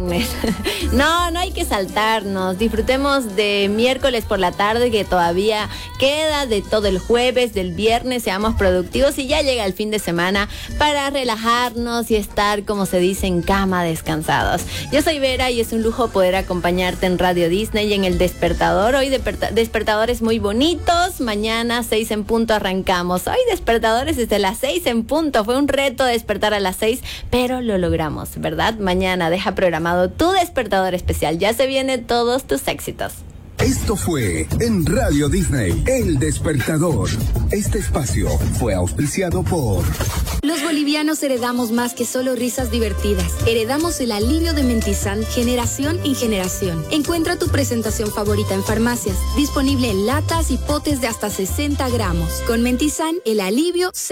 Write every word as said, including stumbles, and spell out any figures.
viernes. No, no hay que saltarnos. Disfrutemos de miércoles por la tarde, que todavía queda, de todo el jueves, del viernes. Seamos productivos y ya llega el fin de semana para relajarnos y estar, como se dice, en cama descansados. Yo soy Vera y es un lujo poder acompañarte en Radio Disney y en El Despertador. Hoy desperta- despertadores muy bonitos. Mañana seis en punto arrancamos. Hoy despertadores desde las seis en punto. Fue un reto despertar a las seis, pero lo logramos, ¿verdad? Mañana deja programado tu despertador especial. Ya se vienen todos tus éxitos. Esto fue en Radio Disney, El Despertador. Este espacio fue auspiciado por... Los bolivianos heredamos más que solo risas divertidas. Heredamos el alivio de Mentizan, generación en generación. Encuentra tu presentación favorita en farmacias. Disponible en latas y potes de hasta sesenta gramos. Con Mentizan, el alivio se